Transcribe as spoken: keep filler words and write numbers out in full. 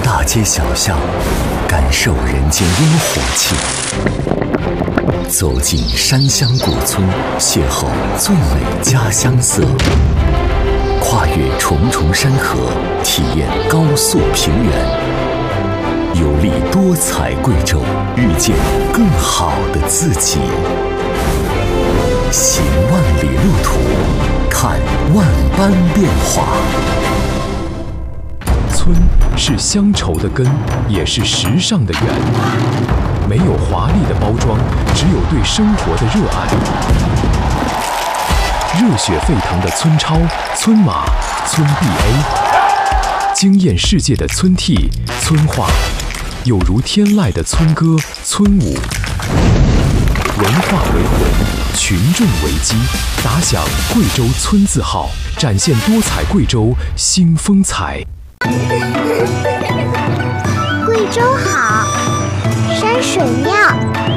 大街小巷，感受人间烟火气；走进山乡古村，邂逅最美家乡色；跨越重重山河，体验高速平原。游历多彩贵州，遇见更好的自己。行万里路途，看万般变化。 村是乡愁的根，也是时尚的源。没有华丽的包装，只有对生活的热爱。热血沸腾的村超、村马、村 B A， 惊艳世界的村 T、村话，有如天籁的村歌、村舞。文化为魂，群众为基，打响贵州村字号，展现多彩贵州新风采。 贵州好，山水妙。